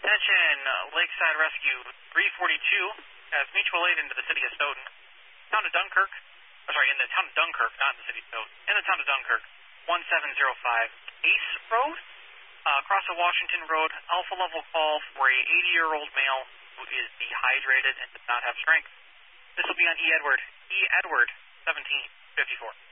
Attention, Lakeside Rescue 342 has mutual aid into the city of Stoughton. In the town of Dunkirk, not in the city of Stoughton. In the town of Dunkirk, 1705 Ace Road, across the Washington Road, alpha level call for a 80-year-old male who is dehydrated and does not have strength. This will be on E. Edward 1754.